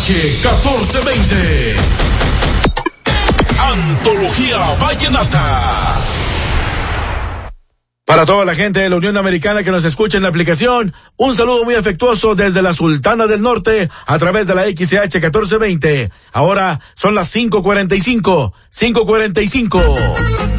XH 1420. Antología Vallenata. Para toda la gente de la Unión Americana que nos escucha en la aplicación, un saludo muy afectuoso desde la Sultana del Norte a través de la XH 1420. Ahora son las 5:45.